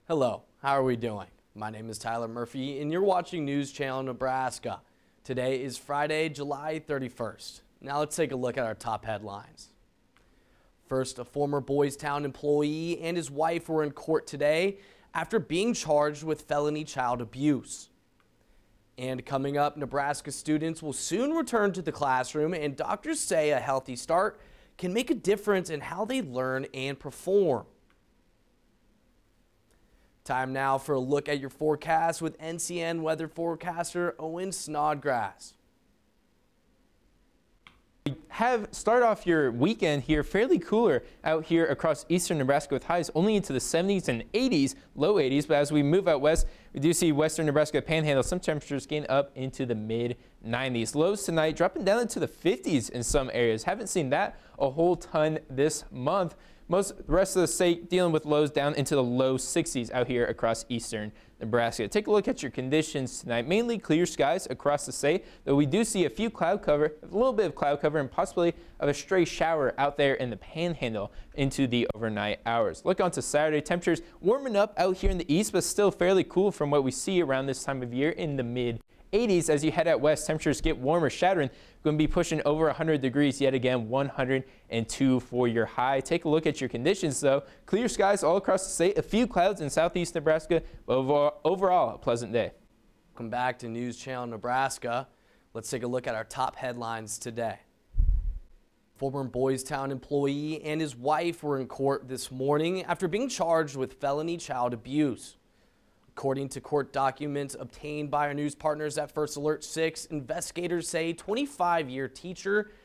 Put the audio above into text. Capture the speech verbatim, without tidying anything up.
Hello, how are we doing? My name is Tyler Murphy and you're watching News Channel Nebraska. Today is Friday, July thirty-first. Now let's take a look at our top headlines. First, a former Boys Town employee and his wife were in court today after being charged with felony child abuse. And coming up, Nebraska students will soon return to the classroom, and doctors say a healthy start can make a difference in how they learn and perform. Time now for a look at your forecast with N C N weather forecaster Owen Snodgrass. We have start off your weekend here fairly cooler out here across eastern Nebraska with highs only into the seventies and eighties, low eighties. But as we move out west, we do see western Nebraska Panhandle. Some temperatures gain up into the mid nineties. Lows tonight dropping down into the fifties in some areas. Haven't seen that a whole ton this month. Most the rest of the state dealing with lows down into the low sixties out here across eastern Nebraska. Take a look at your conditions tonight. Mainly clear skies across the state, though we do see a few cloud cover, a little bit of cloud cover, and possibly of a stray shower out there in the Panhandle into the overnight hours. Look on to Saturday. Temperatures warming up out here in the east, but still fairly cool from what we see around this time of year in the mid eighties. As you head out west, temperatures get warmer. Shattering going to be pushing over one hundred degrees yet again, one hundred two for your high. Take a look at your conditions though. Clear skies all across the state, a few clouds in southeast Nebraska, but overall, overall a pleasant day. Welcome back to News Channel Nebraska. Let's take a look at our top headlines today. Former Boys Town employee and his wife were in court this morning after being charged with felony child abuse. According to court documents obtained by our news partners at First Alert six, investigators say twenty-five-year teacher